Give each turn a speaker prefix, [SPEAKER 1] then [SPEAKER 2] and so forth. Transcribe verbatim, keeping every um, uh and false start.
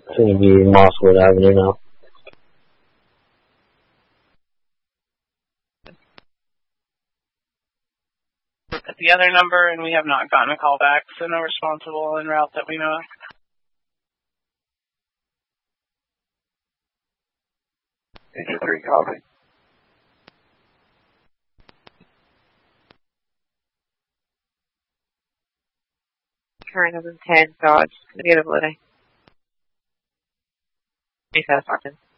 [SPEAKER 1] Seem to be Mosswood Avenue now.
[SPEAKER 2] At the other number, and we have not gotten a call back, so no responsible en route that we know of.
[SPEAKER 3] Engine three, copy.
[SPEAKER 4] Current number ten, Dodge, negative loading. Hey, Fast Martin.